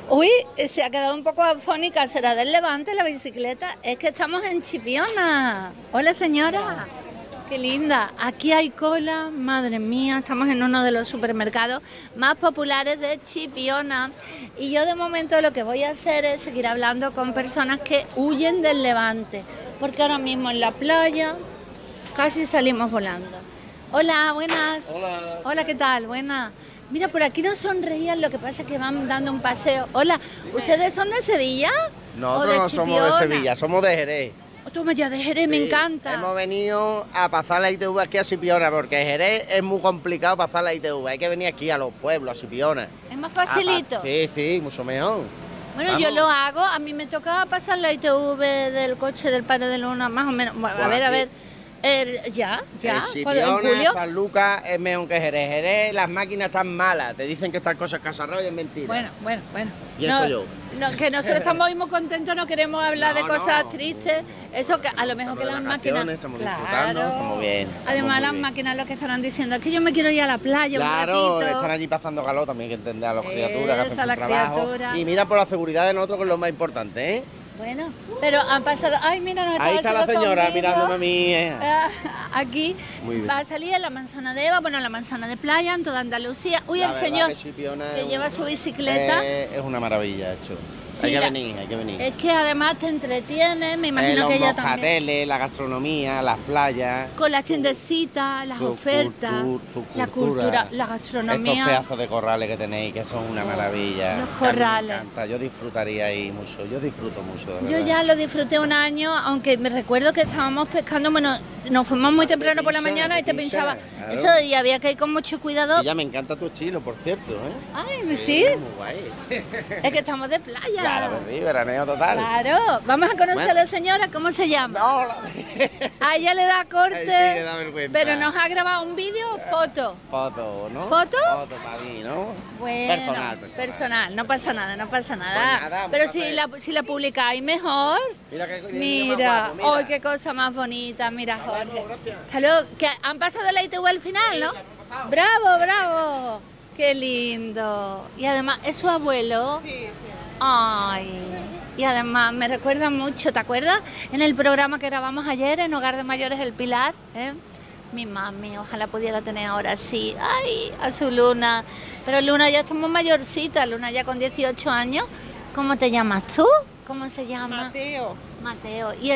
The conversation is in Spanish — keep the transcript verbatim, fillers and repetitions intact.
Uy, se ha quedado un poco afónica, será del Levante la bicicleta. Es que estamos en Chipiona. Hola, señora. Qué linda. Aquí hay cola, madre mía. Estamos en uno de los supermercados más populares de Chipiona. Y yo de momento lo que voy a hacer es seguir hablando con personas que huyen del Levante. Porque ahora mismo en la playa casi salimos volando. Hola, buenas. Hola. Hola, ¿qué tal? Buenas. Mira, por aquí no sonreían, lo que pasa es que van dando un paseo. Hola, ¿ustedes son de Sevilla? Nosotros ¿O no de somos de Chipiona? Sevilla, somos de Jerez. Oh, toma ya de Jerez, me Sí, encanta. Hemos venido a pasar la I T V aquí a Chipiona, porque Jerez es muy complicado pasar la I T V. Hay que venir aquí a los pueblos, a Chipiona. Es más facilito. Ah, sí, sí, mucho mejor. Bueno, Vamos. yo lo hago, a mí me tocaba pasar la I T V del coche del padre de Luna, más o menos. Bueno, a ver, a ver. El- ya, ya. En ¿Cuándo? ¿En Chipiona, julio? San Lucas es mejor que Jerez. Jerez, las máquinas están malas. Te dicen que estas cosas casarradas y es mentira. Bueno, bueno, bueno. Y No, eso yo. no, que nosotros estamos muy contentos, no queremos hablar No, de cosas no. tristes. Eso que a lo mejor Estamos que de las vacaciones, máquinas. estamos disfrutando, estamos bien, estamos Además, muy las bien. máquinas lo que estarán diciendo es que yo me quiero ir a la playa Claro, un ratito. están allí pasando calor, también hay que entender a las Esa, criaturas que hacen su las trabajo. criaturas. Y mira por la seguridad de nosotros, que es lo más importante, ¿eh? Bueno, pero han pasado. Ay, mira, nos Ahí está la haciendo señora conmigo. mirándome a mí. eh. Ah, Aquí Muy bien. va a salir en la manzana de Eva, bueno, la manzana de playa en toda Andalucía. Uy, La el verdad señor que Chipiona que es lleva un- su bicicleta. eh, es una maravilla, hecho. Sí, hay que la- venir, hay que venir. Es que además te entretiene, me Eh, imagino los que ella también. moscateles, la gastronomía, las playas. Con las tiendecitas, las su ofertas, cultu- su la cultura, la Estos gastronomía. pedazos de corrales que tenéis, que son una maravilla. Los que a mí corrales. Me encanta, yo disfrutaría ahí mucho, yo disfruto mucho, de Yo verdad. ya lo disfruté un año, aunque me recuerdo que estábamos pescando, bueno, nos fuimos muy temprano por la pincha, mañana y te te pincha, pinchaba. claro. Eso, y había que ir con mucho cuidado. Y ya me encanta tu estilo, por cierto, ¿eh? Ay, sí, Muy guay. es que estamos de playa. Claro, pues sí, veraneo total. Claro, vamos a conocer Bueno. a la señora, ¿cómo se llama? No, la- A ella le da corte, Ay, sí, le da vergüenza. pero nos ha grabado un vídeo o foto. Foto, ¿no? ¿Foto? Foto para mí, ¿no? Bueno, Personal, personal. personal, no pasa nada, no pasa nada. Pues nada, un pero placer. si la, si la publicáis mejor. Mira qué niño Mira, más guapo, ¡ay, qué cosa más bonita! Mira, Hasta luego, Jorge. gracias. Hasta luego. Que han pasado la I T V al final, ¿no? ¡Bravo, bravo! ¡Qué lindo! Y además, ¿es su abuelo? Sí, sí. ¡Ay! Y además me recuerda mucho, ¿te acuerdas? En el programa que grabamos ayer en Hogar de Mayores El Pilar, ¿eh? Mi mami, ojalá pudiera tener ahora sí. ¡Ay! A su Luna. Pero Luna ya estamos mayorcita, Luna ya con dieciocho años. ¿Cómo te llamas tú? ¿Cómo se llama? Mateo. Mateo. ¿Y